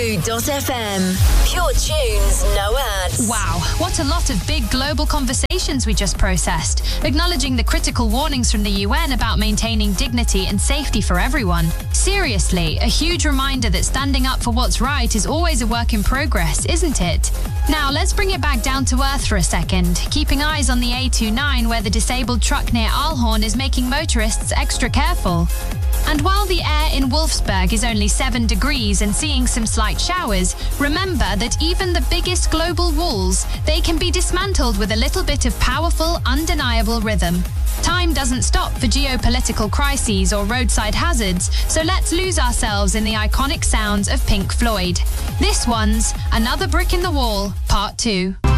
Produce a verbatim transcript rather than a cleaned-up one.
Food dot F M. Pure tunes, no ads. Wow, what a lot of big global conversations we just processed, acknowledging the critical warnings from the U N about maintaining dignity and safety for everyone. Seriously, a huge reminder that standing up for what's right is always a work in progress, isn't it? Now, let's bring it back down to earth for a second, keeping eyes on the A twenty-nine where the disabled truck near Aalhorn is making motorists extra careful. And while the air in Wolfsburg is only seven degrees and seeing some slight showers, remember that even the biggest global walls, they can be dismantled with a little bit of powerful, undeniable rhythm. Time doesn't stop for geopolitical crises or roadside hazards, so let's lose ourselves in the iconic sounds of Pink Floyd. This one's Another Brick in the Wall, Part two.